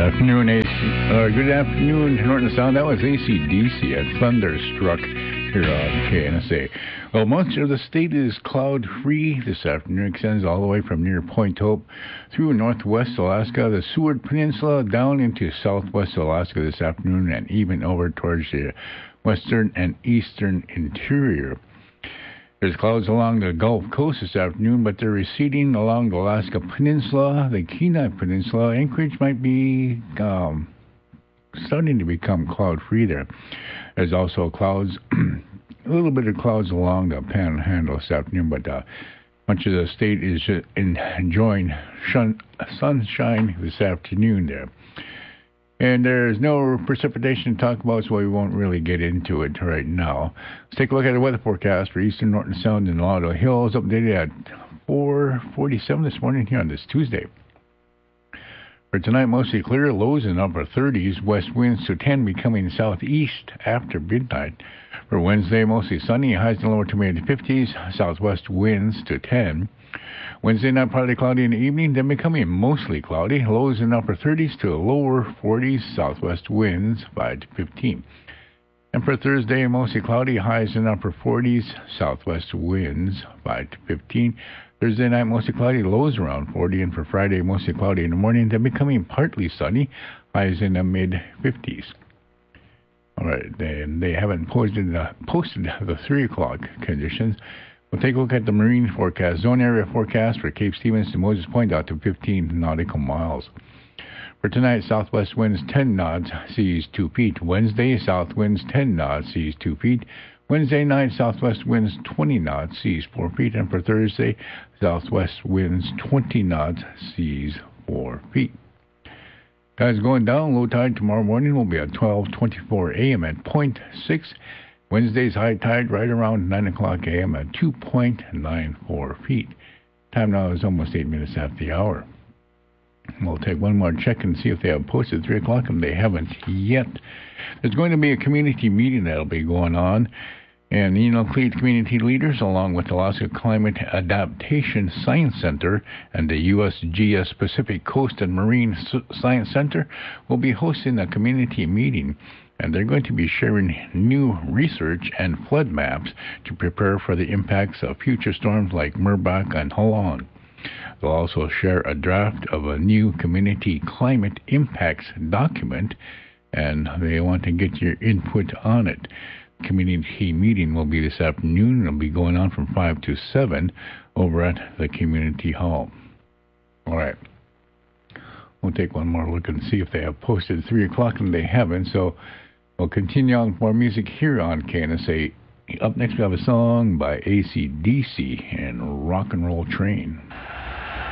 Good afternoon, Norton Sound. That was AC/DC at Thunderstruck here on KNSA. Well, much of the state is cloud-free this afternoon. Extends all the way from near Point Hope through northwest Alaska, the Seward Peninsula, down into southwest Alaska this afternoon, and even over towards the western and eastern interior. There's clouds along the Gulf Coast this afternoon, but they're receding along the Alaska Peninsula, the Kenai Peninsula. Anchorage might be starting to become cloud-free there. There's also clouds, a little bit of clouds along the Panhandle this afternoon, but much of the state is enjoying sunshine this afternoon there. And there's no precipitation to talk about, so we won't really get into it right now. Let's take a look at the weather forecast for Eastern Norton Sound and Lotto Hills, updated at 4:47 this morning here on this Tuesday. For tonight, mostly clear, lows in upper 30s, west winds to 10 becoming southeast after midnight. For Wednesday, mostly sunny, highs in the lower to mid-50s, southwest winds to 10. Wednesday night, partly cloudy in the evening, then becoming mostly cloudy. Lows in upper 30s to lower 40s, southwest winds 5 to 15. And for Thursday, mostly cloudy, highs in upper 40s, southwest winds 5 to 15. Thursday night, mostly cloudy, lows around 40. And for Friday, mostly cloudy in the morning, then becoming partly sunny, highs in the mid-50s. All right, they haven't posted the 3 o'clock conditions. We'll take a look at the marine forecast. Zone area forecast for Cape Stevens to Moses Point out to 15 nautical miles. For tonight, southwest winds 10 knots, seas 2 feet. Wednesday, south winds 10 knots, seas 2 feet. Wednesday night, southwest winds 20 knots, seas 4 feet. And for Thursday, southwest winds 20 knots, seas 4 feet. Guys, going down, low tide tomorrow morning will be at 12:24 a.m. at 0.6. Wednesday's high tide right around 9 o'clock a.m. at 2.94 feet. Time now is almost 8 minutes after the hour. We'll take one more check and see if they have posted 3 o'clock, and they haven't yet. There's going to be a community meeting that'll be going on, and Cleat community leaders, along with the Alaska Climate Adaptation Science Center and the USGS Pacific Coast and Marine Science Center, will be hosting a community meeting. And they're going to be sharing new research and flood maps to prepare for the impacts of future storms like Merbak and Halon. They'll also share a draft of a new community climate impacts document, and they want to get your input on it. Community meeting will be this afternoon. It'll be going on from 5 to 7 over at the community hall. All right. We'll take one more look and see if they have posted 3 o'clock, and they haven't, so we'll continue on with more music here on KNSA. Up next, we have a song by AC/DC and Rock and Roll Train.